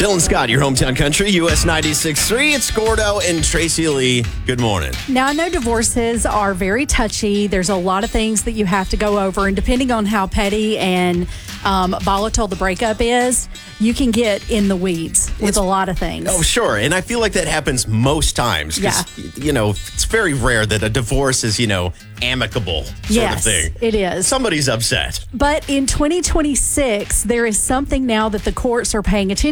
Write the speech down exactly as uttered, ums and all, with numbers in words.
Dylan Scott, your hometown country, U S ninety-six point three. It's Gordo and Tracy Lee. Good morning. Now, I know divorces are very touchy. There's a lot of things that you have to go over, and depending on how petty and um, volatile the breakup is, you can get in the weeds with It's- a lot of things. Oh, sure. And I feel like that happens most times. 'Cause, you know, it's very rare that a divorce is, you know, amicable sort yes, of thing. it is. Somebody's upset. But in twenty twenty-six, there is something now that the courts are paying attention